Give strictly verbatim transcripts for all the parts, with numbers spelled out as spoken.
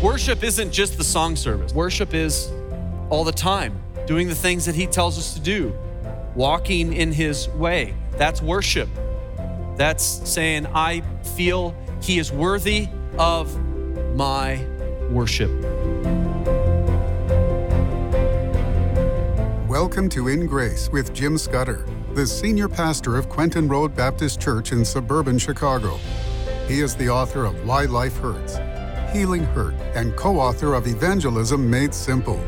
Worship isn't just the song service. Worship is all the time, doing the things that he tells us to do, walking in his way. That's worship. That's saying, I feel he is worthy of my worship. Welcome to In Grace with Jim Scudder, the senior pastor of Quentin Road Baptist Church in suburban Chicago. He is the author of Why Life Hurts, Healing Hurt, and co-author of Evangelism Made Simple.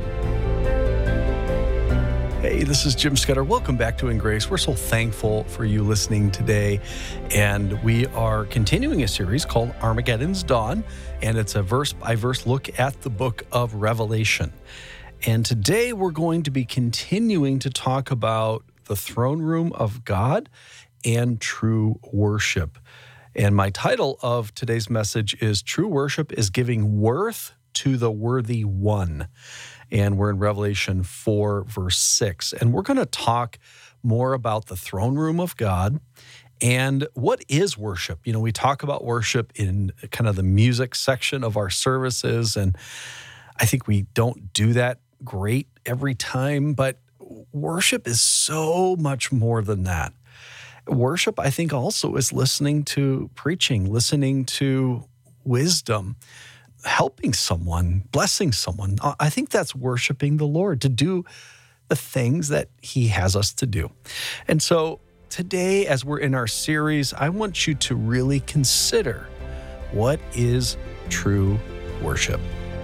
Hey, this is Jim Scudder. Welcome back to In Grace. We're so thankful for you listening today. And we are continuing a series called Armageddon's Dawn. And it's a verse-by-verse look at the book of Revelation. And today we're going to be continuing to talk about the throne room of God and true worship. And my title of today's message is True Worship is Giving Worth to the Worthy One. And we're in Revelation four, verse six. And we're going to talk more about the throne room of God and what is worship. You know, we talk about worship in kind of the music section of our services, and I think we don't do that great every time, but worship is so much more than that. Worship, I think, also is listening to preaching, listening to wisdom, helping someone, blessing someone. I think that's worshiping the Lord, to do the things that he has us to do. And so today, as we're in our series, I want you to really consider what is true worship.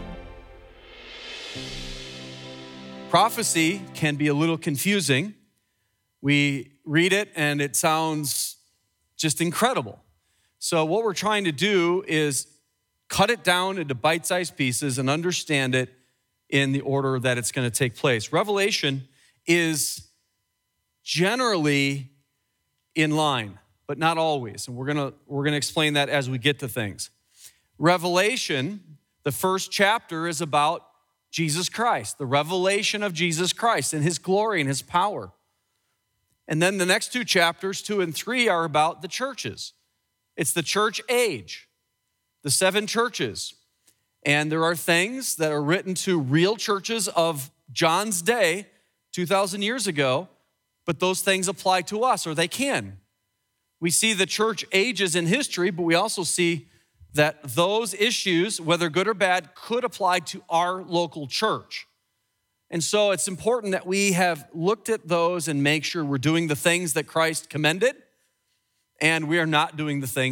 Prophecy can be a little confusing. We read it and it sounds just incredible. So what we're trying to do is cut it down into bite-sized pieces and understand it in the order that it's going to take place. Revelation is generally in line, but not always. And we're going to we're going to explain that as we get to things. Revelation, the first chapter, is about Jesus Christ, the revelation of Jesus Christ and his glory and his power. And then the next two chapters, two and three, are about the churches. It's the church age, the seven churches. And there are things that are written to real churches of John's day, two thousand years ago, but those things apply to us, or they can. We see the church ages in history, but we also see that those issues, whether good or bad, could apply to our local church. And so it's important that we have looked at those and make sure we're doing the things that Christ commended, and we are not doing the things